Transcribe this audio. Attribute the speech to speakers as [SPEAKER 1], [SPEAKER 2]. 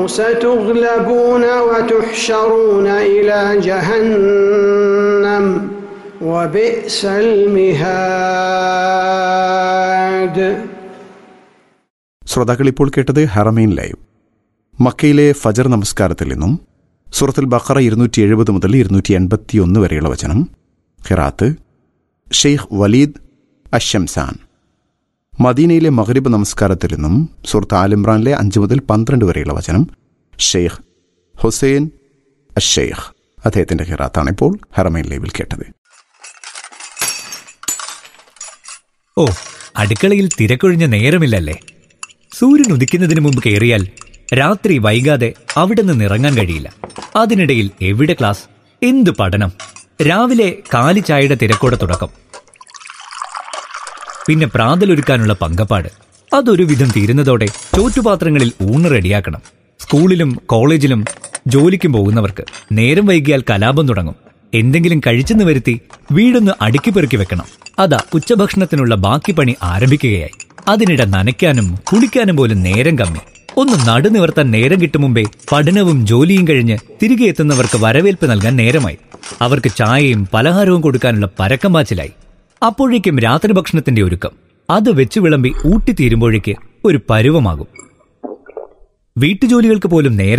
[SPEAKER 1] ستغلبون وتحشرون إلى جهنم وبئس المهاد.
[SPEAKER 2] ശ്രോതാക്കൾ ഇപ്പോൾ കേട്ടത് ഹറമൈൻ ലൈവ്. മക്കയിലെ ഫജർ നമസ്കാരത്തിൽ നിന്നും സൂറത്തുൽ ബഖറ 270 മുതൽ 281 വരെയുള്ള വചനം. ഖിറാത്ത് ഷെയ്ഖ് വലീദ് അശ്ശംസാൻ. മദീനയിലെ മഗ്രിബ് നമസ്കാരത്തിൽ നിന്നും സൂറത്ത് ആൽ ഇംറാനിലെ 5 മുതൽ 12 വരെയുള്ള വചനം. ഷെയ്ഖ് ഹുസൈൻ അഷെയ്ഖ് അദ്ദേഹത്തിന്റെ ഖിറാത്താണ് ഇപ്പോൾ ഹറമൈൻ ലൈവിൽ കേട്ടത്.
[SPEAKER 3] ഓ, അടുക്കളയിൽ തിരക്കൊഴിഞ്ഞ നേരമില്ലല്ലേ? സൂര്യൻ ഉദിക്കുന്നതിന് മുമ്പ് കയറിയാൽ രാത്രി വൈകാതെ അവിടെ നിന്ന് ഇറങ്ങാൻ കഴിയില്ല. അതിനിടയിൽ എവിടെ ക്ലാസ്, എന്ത് പഠനം! രാവിലെ കാലി ചായയുടെ തിരക്കോടെ തുടക്കം, പിന്നെ പ്രാതലൊരുക്കാനുള്ള പങ്കപ്പാട്. അതൊരു വിധം തീരുന്നതോടെ ചോറ്റുപാത്രങ്ങളിൽ ഊണ് റെഡിയാക്കണം. സ്കൂളിലും കോളേജിലും ജോലിക്കും പോകുന്നവർക്ക് നേരം വൈകിയാൽ കലാപം തുടങ്ങും. എന്തെങ്കിലും കഴിച്ചെന്ന് വരുത്തി വീടൊന്ന് അടുക്കി പെറുക്കി വെക്കണം. അതാ ഉച്ചഭക്ഷണത്തിനുള്ള ബാക്കി പണി ആരംഭിക്കുകയായി. അതിനിടെ നനയ്ക്കാനും കുളിക്കാനും പോലും നേരം കമ്മി. ഒന്ന് നടുനിവർത്താൻ നേരം കിട്ടും മുമ്പേ പഠനവും ജോലിയും കഴിഞ്ഞ് തിരികെ എത്തുന്നവർക്ക് വരവേൽപ്പ് നൽകാൻ നേരമായി. അവർക്ക് ചായയും പലഹാരവും കൊടുക്കാനുള്ള പരക്കം പാച്ചിലായി. അപ്പോഴേക്കും രാത്രി ഭക്ഷണത്തിന്റെ ഒരുക്കം. അത് വെച്ചു വിളമ്പി ഊട്ടിത്തീരുമ്പോഴേക്ക് ഒരു പരുവമാകും. വീട്ടുജോലികൾക്ക് പോലും നേരം